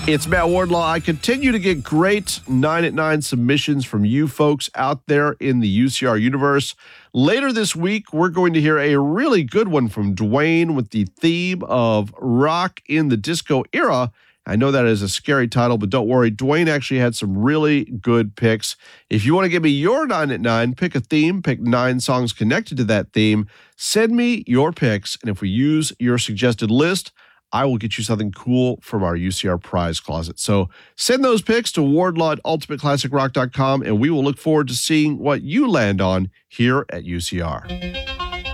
It's Matt Wardlaw. I continue to get great 9 at 9 submissions from you folks out there in the UCR universe. Later this week, we're going to hear a really good one from Dwayne with the theme of rock in the disco era. I know that is a scary title, but don't worry. Dwayne actually had some really good picks. If you want to give me your 9 at 9, pick a theme, pick 9 songs connected to that theme. Send me your picks, and if we use your suggested list, I will get you something cool from our UCR prize closet. So send those picks to wardlaw@ultimateclassicrock.com, and we will look forward to seeing what you land on here at UCR.